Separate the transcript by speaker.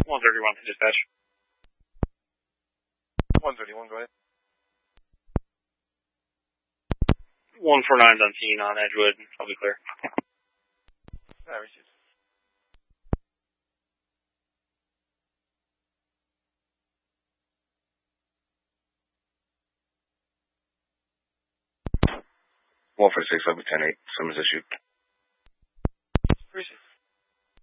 Speaker 1: 131 to dispatch.
Speaker 2: 131, go ahead.
Speaker 1: 149's on scene on Edgewood. I'll be clear.
Speaker 2: Received. One for 6, I'll be 10-8. Summons issued.
Speaker 1: Received.